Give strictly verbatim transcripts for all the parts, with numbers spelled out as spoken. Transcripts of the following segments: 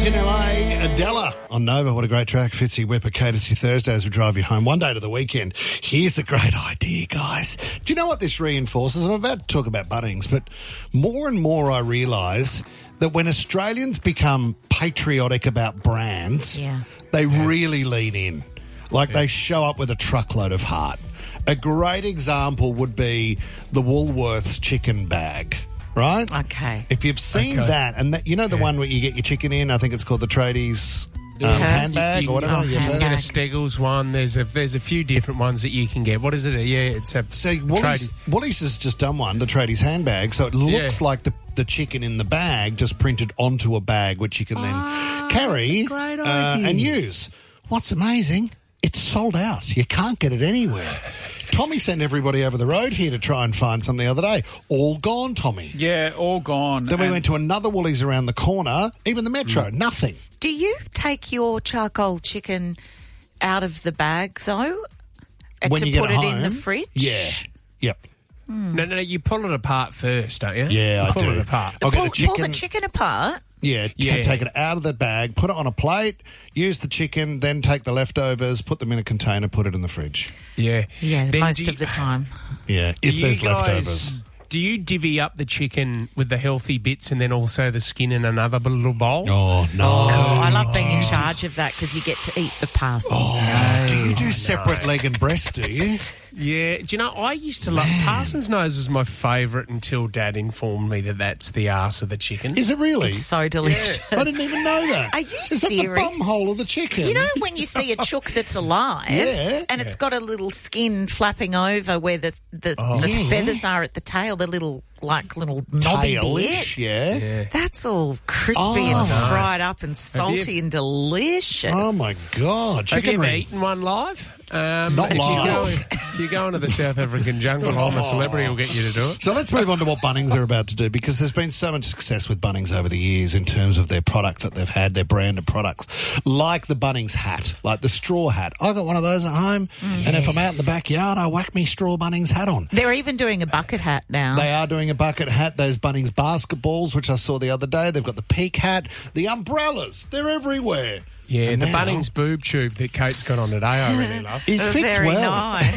Night in L A, Adela on Nova. What a great track. Fitzy Whipper, courtesy Thursday as we drive you home. One day to the weekend. Here's a great idea, guys. Do you know what this reinforces? I'm about to talk about Bunnings, but more and more I realise that when Australians become patriotic about brands, Yeah. they really lean in. Like they show up with a truckload of heart. A great example would be the Woolworths chicken bag. Right? Okay. If you've seen Okay. that, and that, you know the Yeah. one where you get your chicken in, I think it's called the Tradies um, Yeah. handbag You- or whatever. oh, yeah, handbag. Get a those. Steggles one. There's a there's a few different ones that you can get. What is it? Yeah, it's a So Woolies, Tradies. Woolies has just done one, the Tradies handbag, so it looks Yeah. like the, the chicken in the bag just printed onto a bag, which you can then Oh, carry that's a great uh, idea. and use. What's amazing, it's sold out. You can't get it anywhere. Tommy sent everybody over the road here to try and find some the other day. All gone, Tommy. Yeah, all gone. Then we And went to another Woolies around the corner, even the Metro, nothing. Do you take your charcoal chicken out of the bag, though, and When to you get put it it in the home, fridge? Yeah. Yep. no, no, no. You pull it apart first, don't you? Yeah, you I pull do. it apart. I'll get Pull, the pull the chicken- chicken apart. Yeah, Yeah. yeah. Take it out of the bag, put it on a plate, use the chicken, then take the leftovers, put them in a container, put it in the fridge. Yeah, Yeah, Then most do you- of the time. Yeah, Do if you there's guys- leftovers. Do you divvy up the chicken with the healthy bits and then also the skin in another little bowl? Oh, no. Oh, I love being in charge of that because you get to eat the parsons. Oh, do you do separate leg and breast, do you? Yeah. Do you know, I used to love... Parsons Nose was my favourite until Dad informed me that that's the arse of the chicken. Is it really? It's so delicious. I didn't even know that. Are you Is that the serious? bum hole of the chicken? You know when you see a chook that's alive Yeah. and it's got a little skin flapping over where the the, the Yeah. feathers are at the tail, the little like little knobby Tailish, bit. yeah. Yeah. That's all crispy Oh. and No. fried up and salty and delicious. Oh, my God. Have you Chicken ever ring. eaten one live? Um, Not if live. You go, if you go into the South African jungle, I'm a celebrity will get you to do it. So let's move on to what Bunnings are about to do, because there's been so much success with Bunnings over the years in terms of their product that they've had, their brand of products, like the Bunnings hat, like the straw hat. I got one of those at home, and if I'm out in the backyard, I whack me straw Bunnings hat on. They're even doing a bucket hat now. They are doing a bucket hat, those Bunnings basketballs, which I saw the other day. They've got the peak hat, the umbrellas. They're everywhere. Yeah, And the now- Bunnings boob tube that Kate's got on today, I really love. It They're fits very well. nice.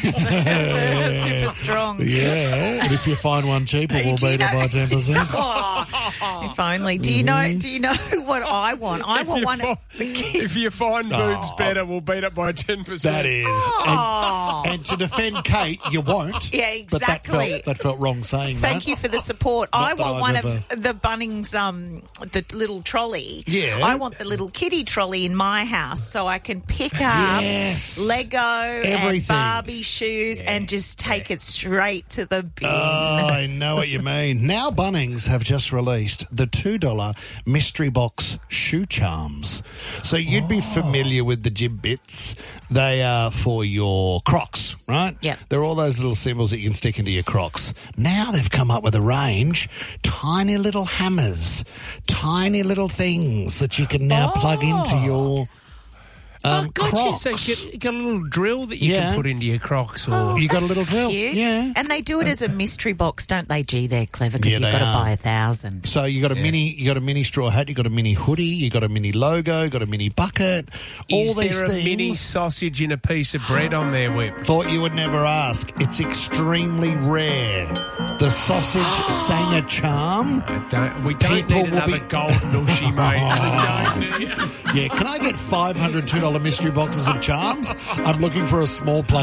Super strong. Yeah, and if you find one cheaper, we'll Do you beat it know- by ten percent. Oh, if only. Do you know? Do you know what I want? I If want you one. fi- The kid. If you find boobs Oh. better, we'll beat it by ten percent. That is. Oh. And, and to defend Kate, you won't. Yeah, But that exactly. felt, that felt wrong saying Thank that. you for the support. Not I that want I've one ever- of the Bunnings, um, the little trolley. Yeah. I want the little kiddie trolley in my house so I can pick up Yes. Lego and Everything. Barbie shoes and just take it straight to the bin. Oh, I know what you mean. Now Bunnings have just released the two dollar mystery box shoe charms. So you'd be familiar with the Jib Bits. They are for your Crocs, right? Yep. They're all those little symbols that you can stick into your Crocs. Now they've come up with a range, tiny little hammers, tiny little things that you can now plug into your um, oh, gotcha. Crocs. So you get, you got a little drill that you Yeah. can put into your Crocs. Or Oh, You got a that's little drill. cute. Yeah. And they do it as a mystery box, don't they? Gee, they're clever because Yeah, you've they got to are. buy a thousand. So you got a mini, you got a mini straw hat, you got a mini hoodie, you got a mini logo, you got a mini bucket. All Is these there a things. mini sausage and a piece of bread on there, Whip? Thought you would never ask. It's extremely rare. The sausage Sanger charm. I don't, we don't People need will another be- golden ushy, mate. We don't need... Yeah, can I get five hundred two dollar mystery boxes of charms? I'm looking for a small plastic